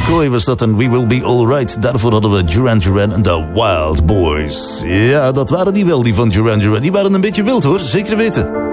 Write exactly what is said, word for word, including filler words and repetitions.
McCoy was dat en We Will Be Alright. Daarvoor hadden we Duran Duran en The Wild Boys. Ja, dat waren die wel, die van Duran Duran. Die waren een beetje wild hoor, zeker weten.